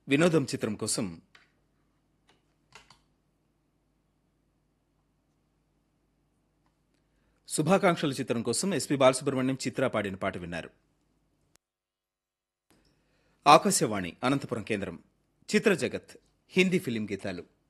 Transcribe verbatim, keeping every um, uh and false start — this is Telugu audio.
వినోదం చిత్రం కోసం శుభాకాంక్షల చిత్రం కోసం ఎస్పి బాలసుబ్రహ్మణ్యం చిత్ర పాడిన పాట విన్నారు. ఆకాశవాణి అనంతపురం కేంద్రం. చిత్ర జగత్ హిందీ ఫిలిం గీతాలు.